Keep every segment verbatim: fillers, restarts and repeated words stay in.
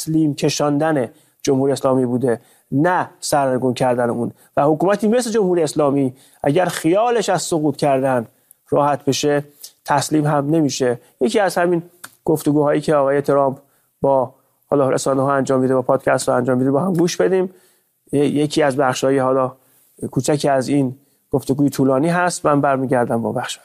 تسلیم کشاندن جمهوری اسلامی بوده، نه سرنگون کردن اون. و حکومتی مثل جمهوری اسلامی اگر خیالش از سقوط کردن راحت بشه، تسلیم هم نمیشه. یکی از همین گفتگوهایی که آقای ترامپ با حالا رسانه‌ها انجام میده، با پادکست ها انجام میده، با هم گوش بدیم. یکی از بخش‌های حالا کوچکی از این گفتگوی طولانی هست. من برمیگردم با بخش بعد.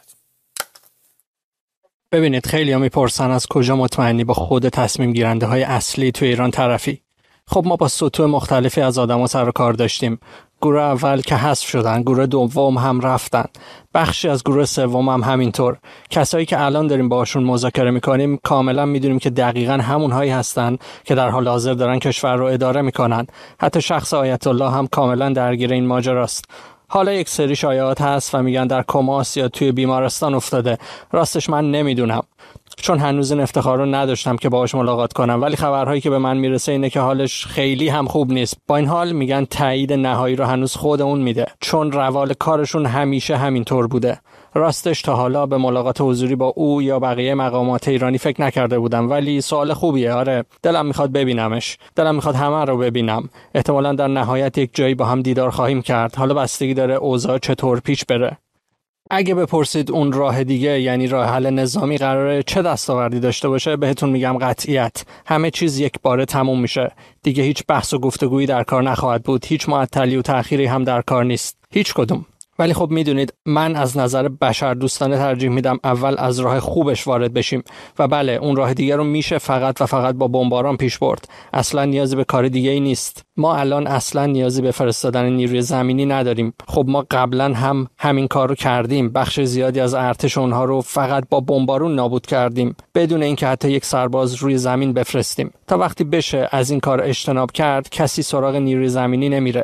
ببینید، خیلی ها میپرسن از کجا مطمئنی با خود تصمیم گیرنده های اصلی تو ایران طرفی؟ خب ما با سطوح مختلفی از آدما سر و کار داشتیم. گروه اول که حذف شدن، گروه دوم هم رفتن، بخشی از گروه سوم هم همینطور. کسایی که الان داریم باهاشون مذاکره میکنیم کاملا میدونیم که دقیقاً همونهایی هستن که در حال حاضر دارن کشور رو اداره میکنن. حتی شخص آیت الله هم کاملا درگیر این ماجراست. حالا یک سری شایعات هست و میگن در کماس یا توی بیمارستان افتاده. راستش من نمیدونم، چون هنوز این افتخار رو نداشتم که باهاش ملاقات کنم، ولی خبرهایی که به من میرسه اینه که حالش خیلی هم خوب نیست. با این حال میگن تایید نهایی رو هنوز خود اون میده، چون روال کارشون همیشه همینطور بوده. راستش تا حالا به ملاقات حضوری با او یا بقیه مقامات ایرانی فکر نکرده بودم، ولی سوال خوبیه. آره، دلم میخواد ببینمش، دلم میخواد همه رو ببینم. احتمالاً در نهایت یک جایی با هم دیدار خواهیم کرد. حالا بستگی داره اوضاع چطور پیش بره. اگه بپرسید اون راه دیگه، یعنی راه حل نظامی، قراره چه دستاوردی داشته باشه، بهتون میگم قطعیت. همه چیز یک باره تموم میشه. دیگه هیچ بحث و گفتگویی در کار نخواهد بود. هیچ معطلی و تأخیری هم در کار نیست. هیچ کدوم. ولی خب میدونید من از نظر بشر دوستانه ترجیح میدم اول از راه خوبش وارد بشیم و بله اون راه دیگه رو میشه فقط و فقط با بمباران پیش برد. اصلا نیازی به کار دیگه ای نیست. ما الان اصلا نیازی به فرستادن نیروی زمینی نداریم. خب ما قبلا هم همین کار رو کردیم. بخش زیادی از ارتش اونها رو فقط با بمبارون نابود کردیم بدون اینکه حتی یک سرباز روی زمین بفرستیم. تا وقتی بشه از این کار اجتناب کرد کسی سراغ نیروی زمینی نمیره.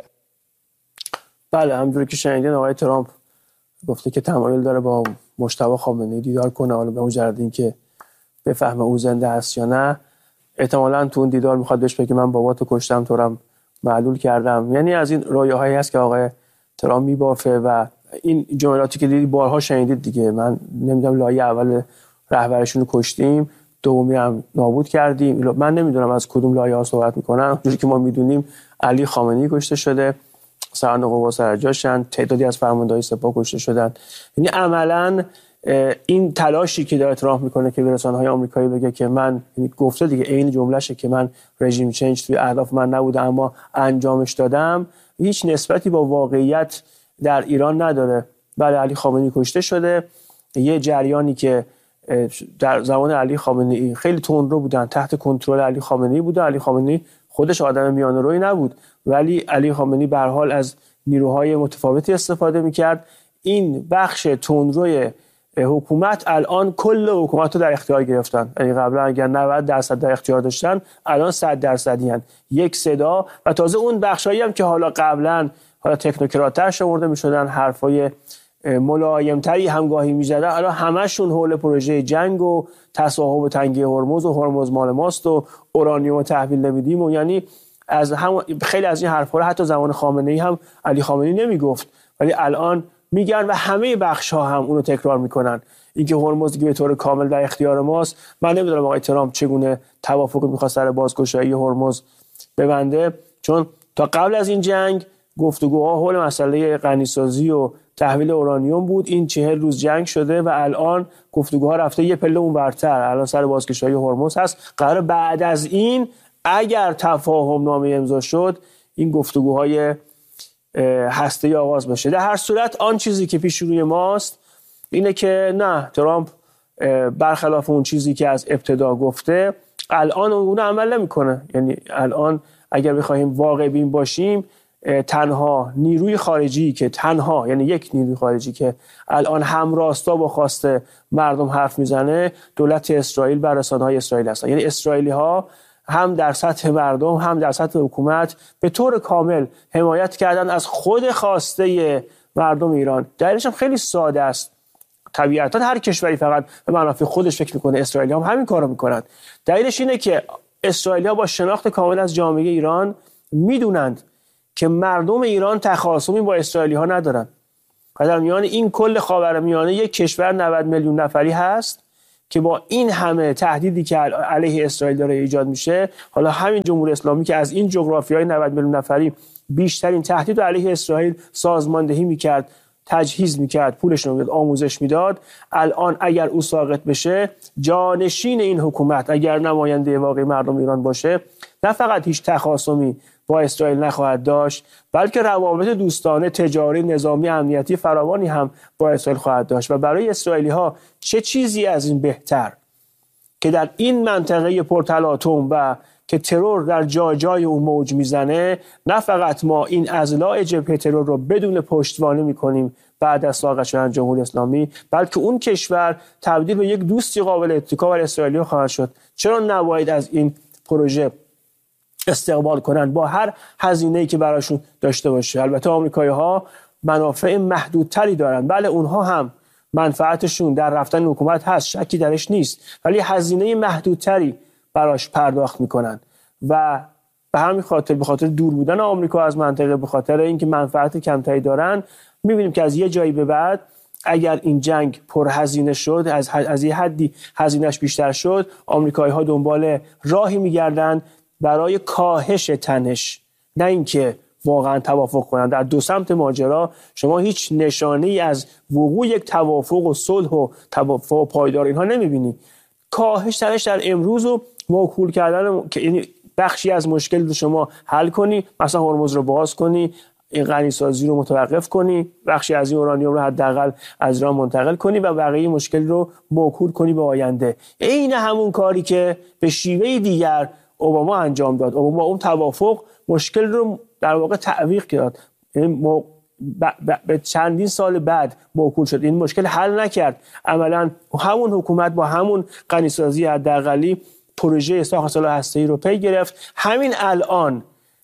بله، همونجوری که شنیدین آقای ترامپ گفته که تمایل داره با مجتبی خامنه‌ای دیدار کنه. حالا به مجرد این که بفهمه او زنده است یا نه، احتمالاً تو اون دیدار میخواد بهش بگه من باباتو کشتم، تو رو معلول کردم. یعنی از این رویاهایی هست که آقای ترامپ میبافه و این جملاتی که دیدی بارها شنیدید دیگه. من نمیدونم لایه اول رهبرشون رو کشتیم، دومی هم نابود کردیم. من نمیدونم از کدوم لایه ها صحبت میکنن. اونجوری که ما میدونیم علی خامنه‌ای کشته شده، سران قوا سر جاشن، تعدادی از فرماندهان سپاه کشته شدن. یعنی عملاً این تلاشی که داره ترامپ میکنه که به رسانه‌های آمریکایی بگه که من، یعنی گفته دیگه عین جملهشه که من رژیم چنج توی اهداف من نبوده اما انجامش دادم، هیچ نسبتی با واقعیت در ایران نداره. بله علی خامنه‌ای کشته شده. یه جریانی که در زمان علی خامنه‌ای خیلی تندرو بودن، تحت کنترل علی خامنه‌ای بوده. علی خامنه‌ای خودش آدم میانه‌رویی نبود، ولی علی خامنه‌ای به هر حال از نیروهای متفاوتی استفاده میکرد. این بخش تندروی حکومت الان کل حکومت رو در اختیار گرفتن. یعنی قبلا اگر نود درصد در اختیار داشتن، الان صد درصدی هستند. یک صدا. و تازه اون بخشایی هم که حالا قبلا حالا تکنوکرات‌تر شمرده میشدن، حرفای ملایمتری همگاهی میزدن، الان همشون حول پروژه جنگ و تصاحب تنگه هرمز و هرمز مال ماست و اورانیوم تحویل نمیدیم و یعنی از هم خیلی از این حرفا رو حتی زمان خامنه‌ای هم علی خامنه‌ای نمیگفت، ولی الان میگن و همه بخش‌ها هم اونو تکرار میکنن. اینکه هرمز دیگه به طور کامل در اختیار ماست. من نمیدونم آقای ترامپ چگونه توافقی می‌خواد سر بازگشایی هرمز ببنده، چون تا قبل از این جنگ گفتگوها حول مسئله غنیسازی و تحویل اورانیوم بود. این چهل روز جنگ شده و الان گفتگوها رفته یه پله اونورتر، الان سر بازگشایی هرمز هست. قرار بعد از این اگر تفاهم نامه امضا شد این گفتگوهای هسته‌ای آغاز بشه. در هر صورت آن چیزی که پیش روی ماست اینه که نه، ترامپ برخلاف اون چیزی که از ابتدا گفته الان اون عمل نمیکنه. یعنی الان اگر بخوایم واقع بین باشیم، تنها نیروی خارجی که تنها یعنی یک نیروی خارجی که الان همراستا با خواست مردم حرف میزنه، دولت اسرائیل و رسانه‌های اسرائیل هستن. یعنی اسرائیلی‌ها هم در سطح مردم هم در سطح حکومت به طور کامل حمایت کردن از خود خواسته مردم ایران. دلیلش هم خیلی ساده است. طبیعتا هر کشوری فقط به منافع خودش فکر میکنه، اسرائیلی‌ها هم همین کارو میکنن. دلیلش اینه که اسرائیلی‌ها با شناخت کامل از جامعه ایران میدونند که مردم ایران تخاصمی با اسرائیلی‌ها ندارن. در میان این کل خاورمیانه یک کشور نود میلیون نفری هست که با این همه تهدیدی که علیه اسرائیل داره ایجاد میشه، حالا همین جمهوری اسلامی که از این جغرافیای نود میلیون نفری بیشترین تهدید علیه اسرائیل سازماندهی میکرد، تجهیز میکرد، پولش رو میداد، آموزش میداد، الان اگر او ساقط بشه، جانشین این حکومت اگر نماینده واقعی مردم ایران باشه، نه فقط هیچ تخاصمی با اسرائیل نخواهد داشت، بلکه روابط دوستانه، تجاری، نظامی، امنیتی فراوانی هم با اسرائیل خواهد داشت. و برای اسرائیلی ها چه چیزی از این بهتر که در این منطقه پرتلاطم و که ترور در جای جای اون موج میزنه، نه فقط ما این اضلاع جبهه ترور رو بدون پشتوانه میکنیم بعد از ساقط شدن جمهوری اسلامی، بلکه اون کشور تبدیل به یک دوستی قابل اتکا بر اسرائیل خواهد شد. چرا نباید از این پروژه استقبال کنن با هر هزینه‌ای که براشون داشته باشه؟ البته آمریکایی‌ها منافع محدودتری دارن، بله اونها هم منفعتشون در رفتن حکومت هست، شکی درش نیست، ولی هزینه محدودتری براش پرداخت میکنن و به همین خاطر، به خاطر دور بودن آمریکا از منطقه، به خاطر اینکه منفعت کمتری دارن، میبینیم که از یه جایی به بعد اگر این جنگ پرهزینه شد، از از یه حدی هزینه‌اش بیشتر شد، آمریکایی‌ها دنبال راهی میگردن برای کاهش تنش، نه اینکه واقعا توافق کنند. در دو سمت ماجرا شما هیچ نشانه‌ای از وقوع یک توافق و صلح و توافق پایدار اینها نمی‌بینی. کاهش تنش در امروز و موکول کردن که این بخشی از مشکل رو شما حل کنی، مثلا هرمز رو باز کنی، این غنیسازی رو متوقف کنی، بخشی از این اورانیوم رو حداقل از ایران منتقل کنی و بقیه مشکل رو موکول کنی به آینده. عین همون کاری که به شیوه دیگر اوباما انجام داد. اوباما اون توافق مشکل رو در واقع تعویق کرد، یعنی به چندین سال بعد موکول شد، این مشکل حل نکرد. عملا همون حکومت با همون غنیسازی حداقلی پروژه ساخت سلاح هسته‌ای رو پی گرفت. همین الان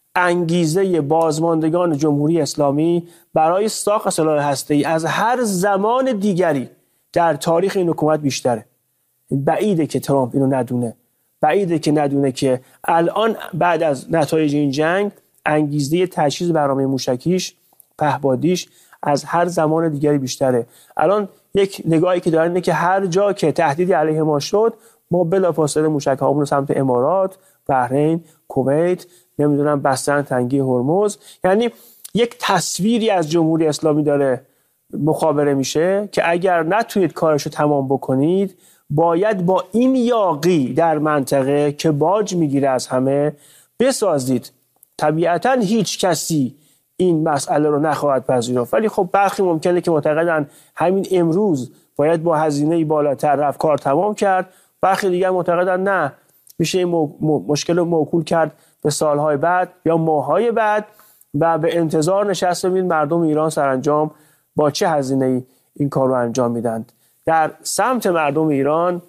انگیزه بازماندگان جمهوری اسلامی برای ساخت سلاح هسته‌ای از هر زمان دیگری در تاریخ این حکومت بیشتره. بعیده که ترامپ اینو ندونه، بعیده که ندونه که الان بعد از نتایج این جنگ انگیزه تجهیز برنامه موشکیش، پهپادیش از هر زمان دیگری بیشتره. الان یک نگاهی که دارن اینه که هر جا که تهدیدی علیه ما شد، ما بلافاصله موشک‌هامون رو سمت امارات، بحرین، کویت، نمیدونم بستن تنگی هرمز. یعنی یک تصویری از جمهوری اسلامی داره مخابره میشه که اگر نتونید کارشو تمام بکنید، باید با این یاغی در منطقه که باج میگیره از همه بسازید. طبیعتاً هیچ کسی این مسئله رو نخواهد پذیرفت، ولی خب برخی ممکنه که معتقدن همین امروز باید با هزینه بالاتر رفت کار تمام کرد، برخی دیگر معتقدن نه، میشه این مو... مو... مشکل رو موکول کرد به سالهای بعد یا ماههای بعد و به انتظار نشست ببینید مردم ایران سرانجام با چه هزینه‌ای این کار رو انجام میدن. در سمت مردم ایران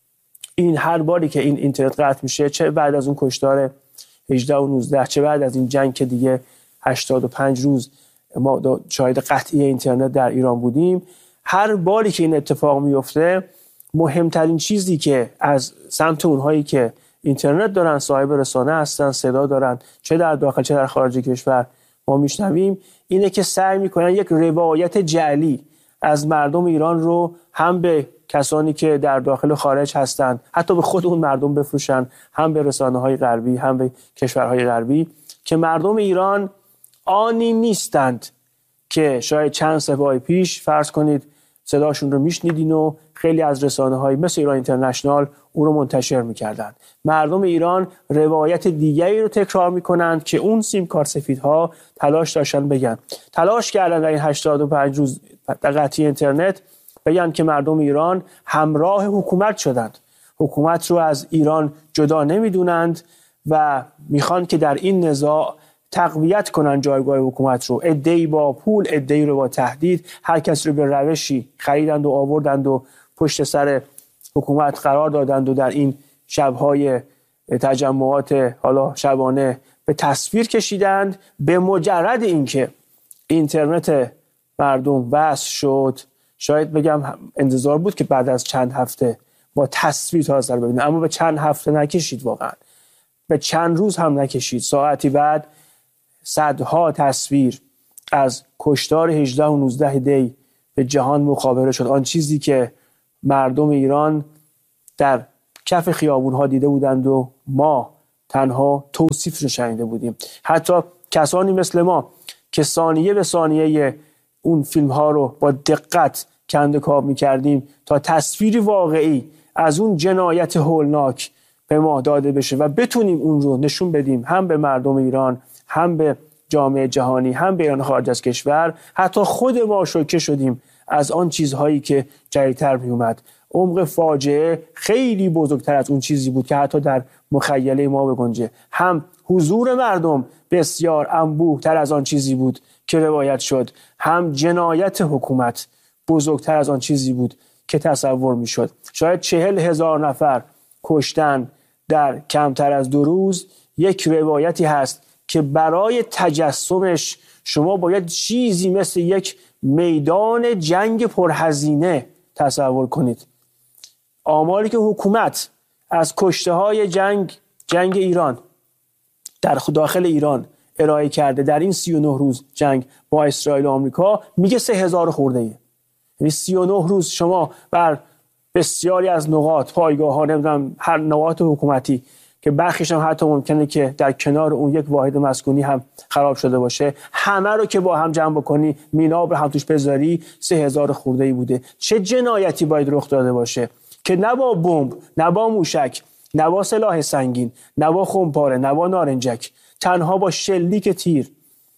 این هر باری که این اینترنت قطع میشه، چه بعد از اون کشتار هجده و نوزده، چه بعد از این جنگ که دیگه هشتاد و پنج روز ما شاهد قطعی اینترنت در ایران بودیم، هر باری که این اتفاق میفته، مهمترین چیزی که از سمت اونهایی که اینترنت دارن، صاحب رسانه هستن، صدا دارن، چه در داخل چه در خارج کشور، ما میشنویم اینه که سعی میکنن یک روایت جعلی از مردم ایران رو هم به کسانی که در داخل و خارج هستن، حتی به خود اون مردم بفروشن، هم به رسانه‌های غربی، هم به کشورهای غربی، که مردم ایران آنی نیستند که شاید چند سپاه پیش فرض کنید صداشون رو میشنیدین و خیلی از رسانه‌های مثل ایران اینترنشنال اون رو منتشر میکردن. مردم ایران روایت دیگری رو تکرار میکنند که اون سیم کارت سفیدها تلاش داشتن بگن. تلاش کردن در این هشتاد و پنج روز قطعی اینترنت بگن که مردم ایران همراه حکومت شدند، حکومت رو از ایران جدا نمیدونند و میخوان که در این نزاع تقویت کنن جایگاه حکومت رو. عده‌ای با پول، عده‌ای رو با تهدید، هر کسی رو به روشی خریدند و آوردند و پشت سر حکومت قرار دادند و در این شب‌های تجمعات حالا شبانه به تصویر کشیدند. به مجرد اینکه اینترنت مردم وصل شد، شاید بگم انتظار بود که بعد از چند هفته با تصویر تازه رو ببینیم، اما به چند هفته نکشید، واقعا به چند روز هم نکشید. ساعتی بعد صدها تصویر از کشتار هجده و نوزده دی به جهان مخابره شد. آن چیزی که مردم ایران در کف خیابون‌ها دیده بودند و ما تنها توصیفش رو شنیده بودیم. حتی کسانی مثل ما که ثانیه به ثانیه اون فیلم‌ها رو با دقت کنده‌کاو می‌کردیم تا تصویری واقعی از اون جنایت هولناک به ما داده بشه و بتونیم اون رو نشون بدیم هم به مردم ایران، هم به جامعه جهانی، هم به ایران خارج از کشور. حتی خود ما شوکه شدیم از آن چیزهایی که جدیدتر می اومد. عمق فاجعه خیلی بزرگتر از اون چیزی بود که حتی در مخیله ما بگنجه. هم حضور مردم بسیار انبوه تر از آن چیزی بود که روایت شد، هم جنایت حکومت بزرگتر از آن چیزی بود که تصور می شد. شاید چهل هزار نفر کشتن در کمتر از دو روز یک روایتی هست که برای تجسمش شما باید چیزی مثل یک میدان جنگ پرهزینه تصور کنید. آماری که حکومت از کشته های جنگ جنگ ایران در داخل ایران ارائه کرده در این سی و نه روز جنگ با اسرائیل و آمریکا میگه سه هزار خورده ایه. یعنی سی و نه روز شما بر بسیاری از نقاط پایگاه ها، نمیدونم هر نقاط حکومتی که برخیش هم حتی ممکنه که در کنار اون یک واحد مسکونی هم خراب شده باشه، همه رو که با هم جمع بکنی میناب رو هم توش بذاری سه هزار خورده ای بوده. چه جنایتی باید رخ داده باشه که نه با بمب، نه با موشک، نه با سلاح سنگین، نه با خمپاره، نه با نارنجک، تنها با شلیک تیر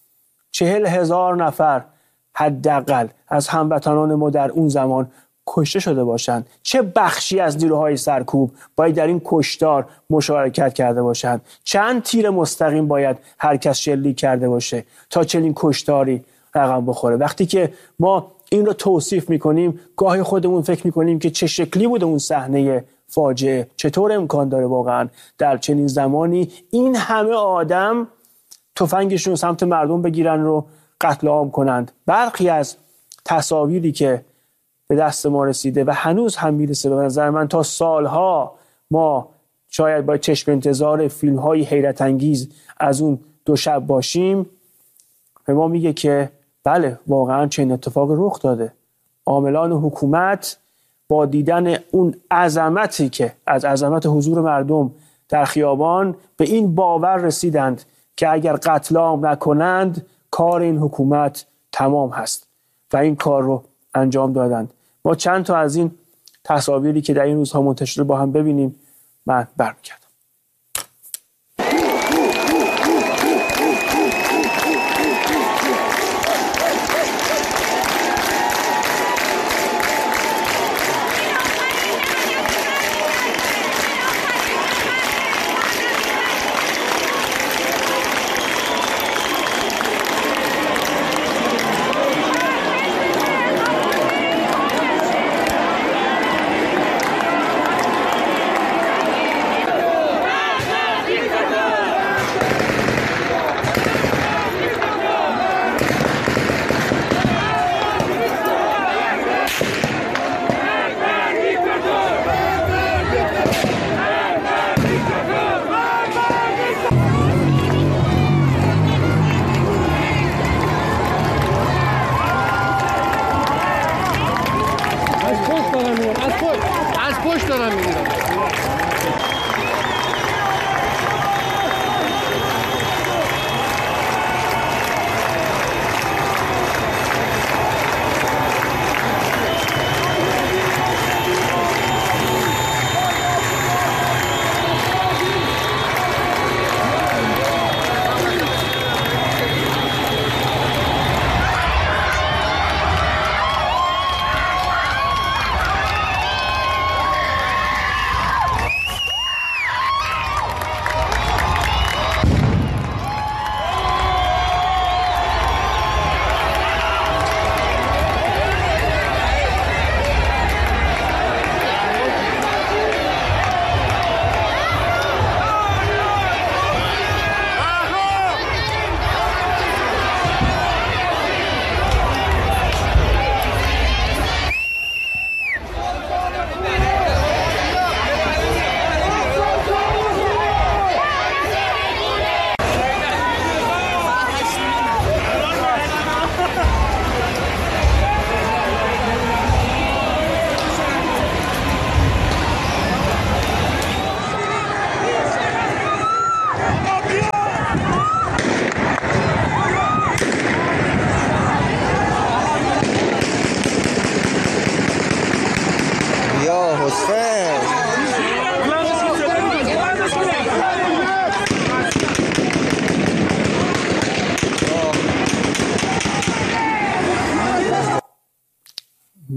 چهل هزار نفر حداقل از هموطنان ما در اون زمان کشته شده باشند. چه بخشی از نیروهای سرکوب باید در این کشتار مشارکت کرده باشند؟ چند تیر مستقیم باید هر کس شلیک کرده باشه تا چنین کشتاری رقم بخوره؟ وقتی که ما این رو توصیف میکنیم گاهی خودمون فکر میکنیم که چه شکلی بوده اون صحنه فاجعه، چطور امکان داره واقعا در چنین زمانی این همه آدم تفنگشون سمت مردم بگیرن رو قتل عام کنند. برخی از تصاویری که به دست ما رسیده و هنوز هم میرسه به نظر من تا سالها ما شاید با چشم انتظار فیلم های حیرت انگیز از اون دو شب باشیم، به ما میگه که بله واقعا چنین اتفاق رخ داده. عاملان حکومت با دیدن اون عظمتی که از عظمت حضور مردم در خیابان به این باور رسیدند که اگر قتل عام نکنند کار این حکومت تمام هست و این کار رو انجام دادند. ما چند تا از این تصاویری که در این روزها منتشر با هم ببینیم. من برمیگردم.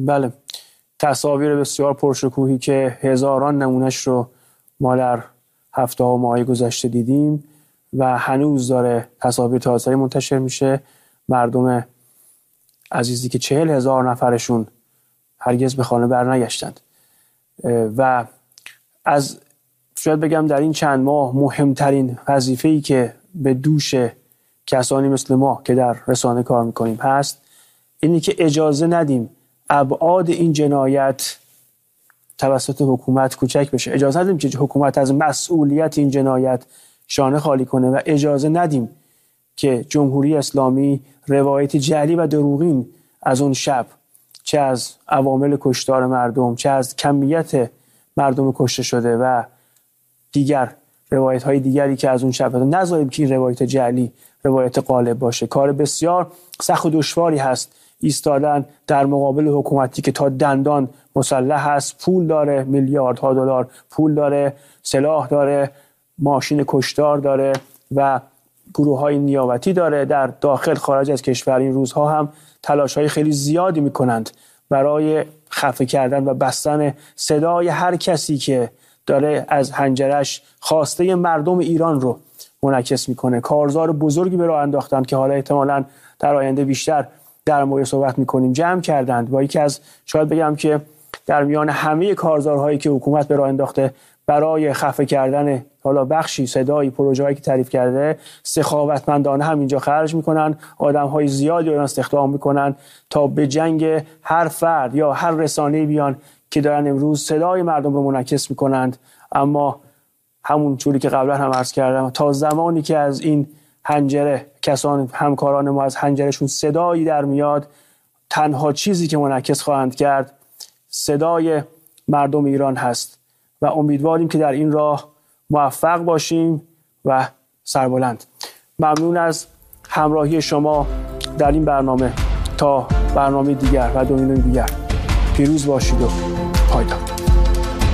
بله، تصاویر بسیار پرشکوهی که هزاران نمونش رو ما در هفته ها و ماه‌های گذشته دیدیم و هنوز داره تصاویر تازه منتشر میشه. مردم عزیزی که چهل هزار نفرشون هرگز به خانه برنگشتند و از شاید بگم در این چند ماه مهمترین وظیفه‌ای که به دوش کسانی مثل ما که در رسانه کار میکنیم هست اینی که اجازه ندیم ابعاد این جنایت توسط حکومت کوچک بشه. اجازه ندیم که حکومت از مسئولیت این جنایت شانه خالی کنه و اجازه ندیم که جمهوری اسلامی روایت جعلی و دروغین از اون شب، چه از عوامل کشتار مردم، چه از کمیت مردم کشته شده و دیگر روایت های دیگری که از اون شب، نذاریم که این روایت جعلی روایت غالب باشه. کار بسیار سخت و دشواری هست ایستادن در مقابل حکومتی که تا دندان مسلح هست، پول داره، میلیاردها دلار پول داره، سلاح داره، ماشین کشتار داره و گروه های نیابتی داره در داخل خارج از کشور. این روزها هم تلاش های خیلی زیادی میکنند برای خفه کردن و بستن صدای هر کسی که داره از حنجرش خواسته مردم ایران رو منعکس میکنه. کارزار بزرگی به راه انداختن که حالا احتمالاً در آینده بیشتر در مورد صحبت میکنیم جمع کردند با یکی از، شاید بگم که در میان همه کارزارهایی که حکومت به راه انداخته برای خفه کردن حالا بخشی صدای پروژه‌ای که تعریف کرده، سخاوتمندانه هم اینجا خرج میکنن، آدم‌های زیادی رو استخدام میکنن تا به جنگ هر فرد یا هر رسانه‌ای بیان که دارن امروز صدای مردم رو منعکس میکنند. اما همون جوری که قبلا هم عرض کردم، تا زمانی که از این حنجره کسان همکاران ما از حنجرشون صدایی در میاد، تنها چیزی که منعکس خواهند کرد صدای مردم ایران هست و امیدواریم که در این راه موفق باشیم و سربلند. ممنون از همراهی شما در این برنامه. تا برنامه دیگر و دو دیگر پیروز باشید و پایدار.